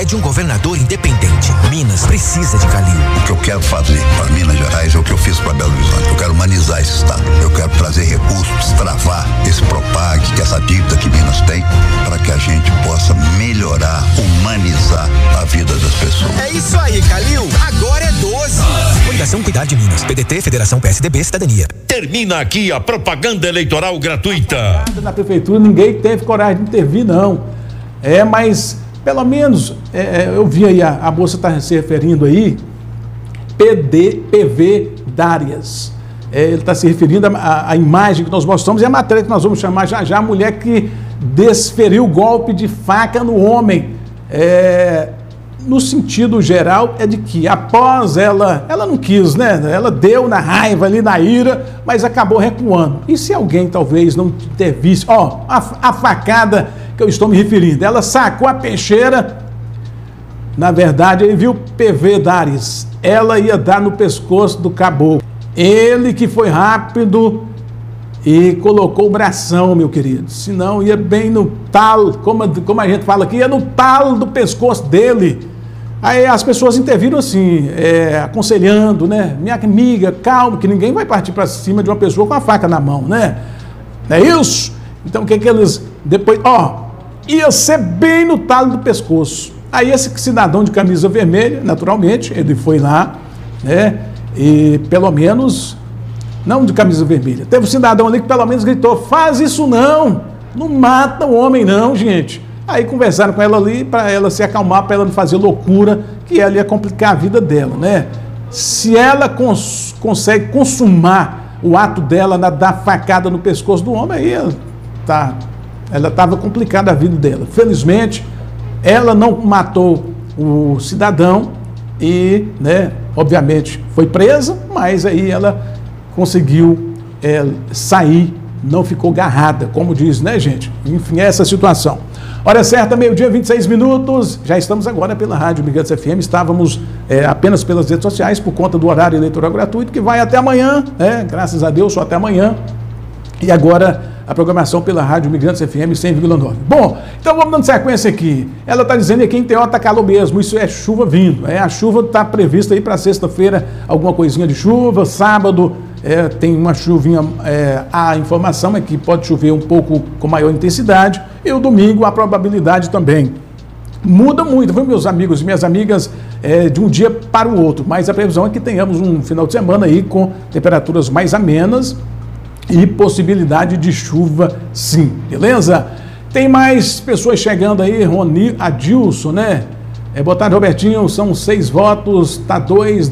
de um governador independente. Minas precisa de Calil. O que eu quero fazer para Minas Gerais é o que eu fiz para Belo Horizonte. Eu quero humanizar esse estado. Eu quero trazer recursos, destravar esse Propag, que essa dívida que Minas tem, para que a gente possa melhorar, humanizar a vida das pessoas. É isso aí, Calil. Agora é 12. Fundação Cuidar de Minas. PDT, Federação PSDB, Cidadania. Termina aqui a propaganda eleitoral gratuita. Na prefeitura ninguém teve coragem de intervir, não. Mas pelo menos eu vi aí, a moça está se referindo aí, PV Darias. Ele está se referindo à imagem que nós mostramos e a matéria que nós vamos chamar já a mulher que desferiu o golpe de faca no homem. No sentido geral, é de que após ela não quis, né? Ela deu na raiva ali, na ira, mas acabou recuando. E se alguém talvez não intervisse, a facada que eu estou me referindo, ela sacou a peixeira, na verdade, ele viu PV Darias, ela ia dar no pescoço do caboclo. Ele que foi rápido e colocou o bração, meu querido, senão ia bem no talo, como a gente fala aqui, ia no talo do pescoço dele. Aí as pessoas interviram assim, aconselhando, né? Minha amiga, calma, que ninguém vai partir para cima de uma pessoa com a faca na mão, né? Não é isso? Então o que eles... Depois, ia ser bem no talo do pescoço. Aí esse cidadão de camisa vermelha, naturalmente, ele foi lá, né? E pelo menos... Não de camisa vermelha. Teve um cidadão ali que pelo menos gritou, faz isso não mata o homem não, gente. Aí conversaram com ela ali para ela se acalmar, para ela não fazer loucura, que ela ia complicar a vida dela, né? Se ela consegue consumar o ato dela da facada no pescoço do homem, aí ela estava complicada a vida dela. Felizmente, ela não matou o cidadão e, né, obviamente, foi presa, mas aí ela conseguiu sair, não ficou agarrada, como diz, né, gente? Enfim, essa situação. Hora certa, 12h26, já estamos agora pela Rádio Imigrantes FM, estávamos apenas pelas redes sociais, por conta do horário eleitoral gratuito, que vai até amanhã, graças a Deus, só até amanhã, e agora a programação pela Rádio Imigrantes FM 100,9. Bom, então vamos dando sequência aqui. Ela está dizendo que em TO está calor mesmo, isso é chuva vindo. A chuva está prevista aí para sexta-feira, alguma coisinha de chuva, sábado tem uma chuvinha, a informação é que pode chover um pouco com maior intensidade, e o domingo a probabilidade também. Muda muito, viu, meus amigos e minhas amigas, de um dia para o outro, mas a previsão é que tenhamos um final de semana aí com temperaturas mais amenas, e possibilidade de chuva, sim, beleza? Tem mais pessoas chegando aí, Adilson, né? Boa tarde, Robertinho, são 6 votos, tá 2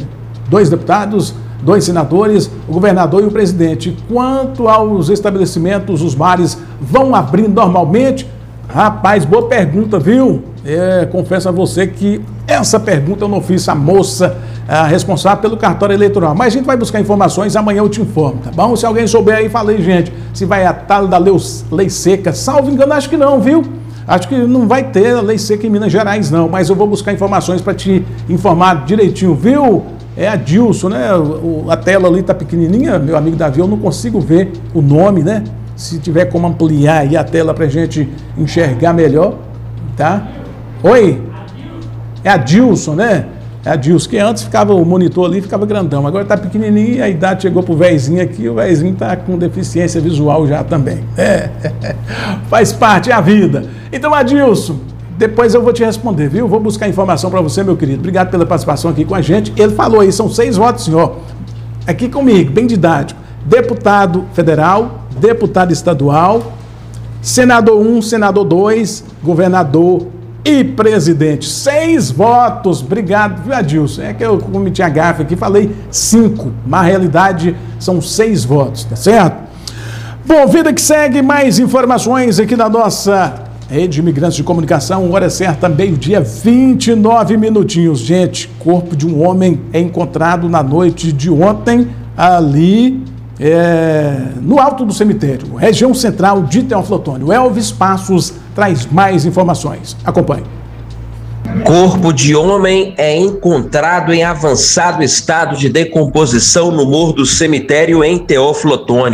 deputados, 2 senadores, o governador e o presidente. Quanto aos estabelecimentos, os bares vão abrir normalmente? Rapaz, boa pergunta, viu? Confesso a você que essa pergunta eu não fiz a moça responsável pelo cartório eleitoral, mas a gente vai buscar informações, amanhã eu te informo, tá bom? Se alguém souber aí, fala aí, gente, se vai a tal da lei seca, salvo engano, acho que não, viu? Acho que não vai ter a lei seca em Minas Gerais, não, mas eu vou buscar informações para te informar direitinho, viu? Adilson, né? A tela ali tá pequenininha, meu amigo Davi, eu não consigo ver o nome, né? Se tiver como ampliar aí a tela pra gente enxergar melhor, tá? Oi? É Adilson, né? É Adilson, que antes ficava, o monitor ali ficava grandão, agora tá pequenininho e a idade chegou pro véizinho aqui, o véizinho tá com deficiência visual já também. Faz parte, é a vida. Então, Adilson, depois eu vou te responder, viu? Vou buscar informação para você, meu querido. Obrigado pela participação aqui com a gente. Ele falou aí, são 6 votos, senhor. Aqui comigo, bem didático. Deputado federal, deputado estadual, senador 1, senador 2, governador e presidente. 6 votos. Obrigado, viu, Adilson? É que eu cometi a gafe aqui, falei 5. Na realidade, são 6 votos, tá certo? Bom, vida que segue, mais informações aqui na nossa Rede Imigrantes de Comunicação, hora certa, 12h29. Gente, corpo de um homem é encontrado na noite de ontem, ali no alto do cemitério, região central de Teófilo Otoni. Elvis Passos traz mais informações. Acompanhe. Corpo de homem é encontrado em avançado estado de decomposição no morro do cemitério em Teófilo Otoni.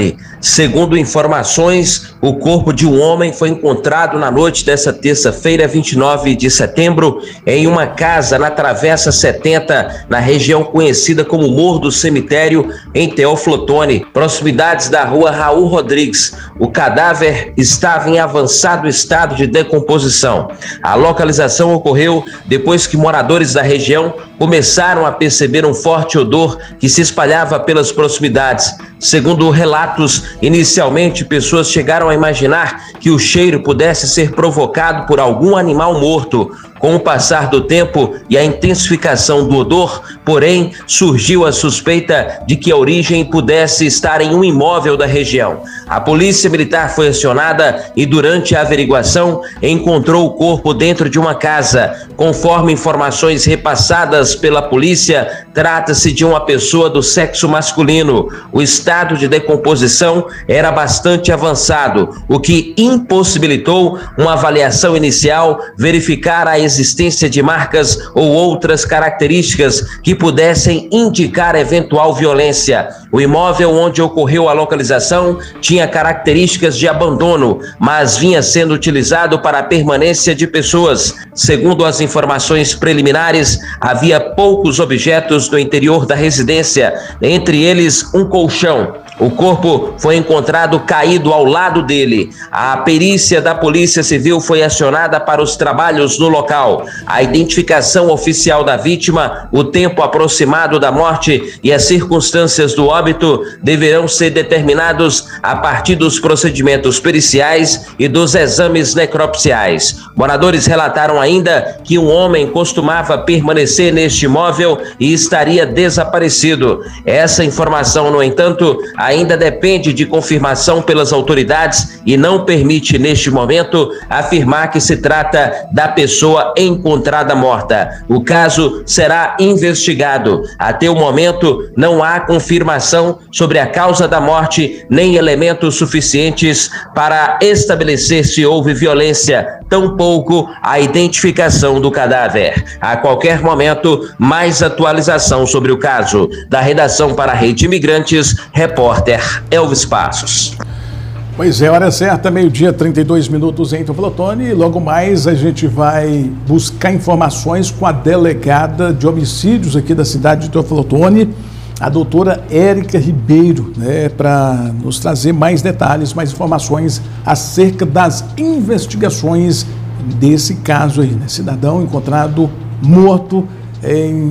Segundo informações, o corpo de um homem foi encontrado na noite dessa terça-feira, 29 de setembro, em uma casa na Travessa 70, na região conhecida como Morro do Cemitério, em Teófilo Otoni, proximidades da rua Raul Rodrigues. O cadáver estava em avançado estado de decomposição. A localização ocorreu depois que moradores da região começaram a perceber um forte odor que se espalhava pelas proximidades. Segundo relatos, inicialmente pessoas chegaram a imaginar que o cheiro pudesse ser provocado por algum animal morto. Com o passar do tempo e a intensificação do odor, porém, surgiu a suspeita de que a origem pudesse estar em um imóvel da região. A polícia militar foi acionada e, durante a averiguação, encontrou o corpo dentro de uma casa. Conforme informações repassadas pela polícia, trata-se de uma pessoa do sexo masculino. O estado de decomposição era bastante avançado, o que impossibilitou uma avaliação inicial, verificar a existência de marcas ou outras características que pudessem indicar eventual violência. O imóvel onde ocorreu a localização tinha características de abandono, mas vinha sendo utilizado para a permanência de pessoas. Segundo as informações preliminares, havia poucos objetos no interior da residência, entre eles um colchão. O corpo foi encontrado caído ao lado dele. A perícia da Polícia Civil foi acionada para os trabalhos no local. A identificação oficial da vítima, o tempo aproximado da morte e as circunstâncias do óbito deverão ser determinados a partir dos procedimentos periciais e dos exames necropsiais. Moradores relataram ainda que um homem costumava permanecer neste imóvel e estaria desaparecido. Essa informação, no entanto, ainda depende de confirmação pelas autoridades e não permite, neste momento, afirmar que se trata da pessoa encontrada morta. O caso será investigado. Até o momento, não há confirmação sobre a causa da morte, nem elementos suficientes para estabelecer se houve violência, tampouco a identificação do cadáver. A qualquer momento, mais atualização sobre o caso. Da redação para a Rede Imigrantes, repórter Elvis Passos. Pois é, hora certa, meio-dia, 32 minutos em Teófilo Otoni. Logo mais a gente vai buscar informações com a delegada de homicídios aqui da cidade de Teófilo Otoni, a doutora Érica Ribeiro, né, para nos trazer mais detalhes, mais informações acerca das investigações desse caso aí, né? Cidadão encontrado morto em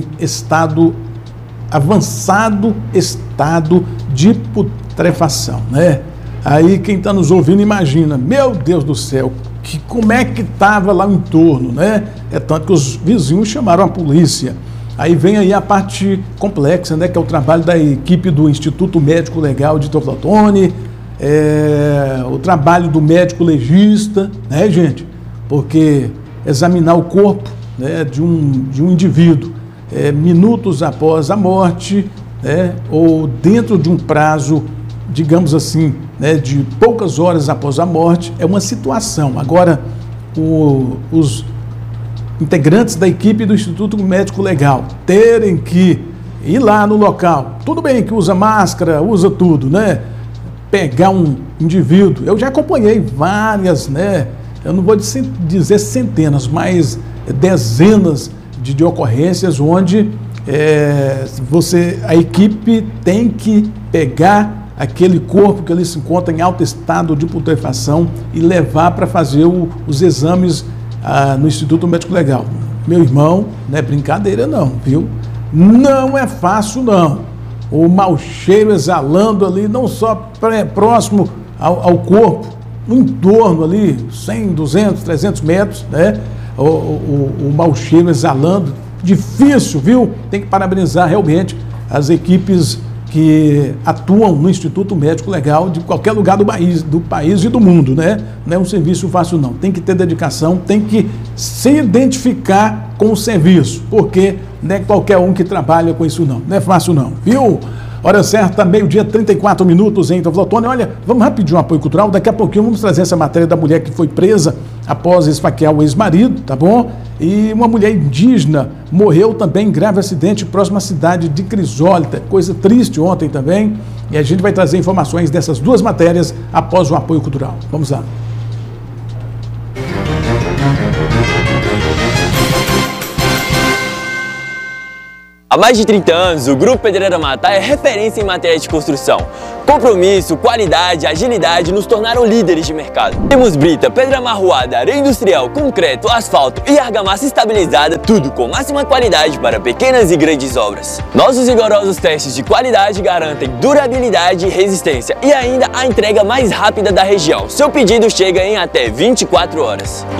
avançado estado de putrefação, né? Aí quem está nos ouvindo imagina, meu Deus do céu, como é que estava lá o entorno, né? É tanto que os vizinhos chamaram a polícia. Aí vem aí a parte complexa, né? Que é o trabalho da equipe do Instituto Médico Legal de Teófilo Otoni, o trabalho do médico legista, né, gente? Porque examinar o corpo, né, de um indivíduo minutos após a morte, né, ou dentro de um prazo, digamos assim, né, de poucas horas após a morte, é uma situação. Agora, os integrantes da equipe do Instituto Médico Legal terem que ir lá no local, tudo bem que usa máscara, usa tudo, né? Pegar um indivíduo, eu já acompanhei várias, né? Eu não vou dizer centenas, mas dezenas de ocorrências onde a equipe tem que pegar aquele corpo que ele se encontra em alto estado de putrefação e levar para fazer os exames no Instituto Médico Legal. Meu irmão, não é brincadeira não, viu? Não é fácil não. O mau cheiro exalando ali, não só próximo ao corpo, no entorno ali, 100, 200, 300 metros, né? O mau cheiro exalando, difícil, viu? Tem que parabenizar realmente as equipes que atuam no Instituto Médico Legal de qualquer lugar do país e do mundo, né? Não é um serviço fácil não, tem que ter dedicação, tem que se identificar com o serviço, porque não é qualquer um que trabalha com isso não é fácil não, viu? Hora certa, meio-dia, 34 minutos em Teófilo Otoni. Olha, vamos rapidinho um apoio cultural, daqui a pouquinho vamos trazer essa matéria da mulher que foi presa após esfaquear o ex-marido, tá bom? E uma mulher indígena morreu também em grave acidente próximo à cidade de Crisólita. Coisa triste ontem também. E a gente vai trazer informações dessas duas matérias após o apoio cultural. Vamos lá. Há mais de 30 anos, o Grupo Pedreira Matá é referência em matéria de construção. Compromisso, qualidade, agilidade nos tornaram líderes de mercado. Temos brita, pedra amarroada, areia industrial, concreto, asfalto e argamassa estabilizada, tudo com máxima qualidade para pequenas e grandes obras. Nossos rigorosos testes de qualidade garantem durabilidade e resistência e ainda a entrega mais rápida da região. Seu pedido chega em até 24 horas.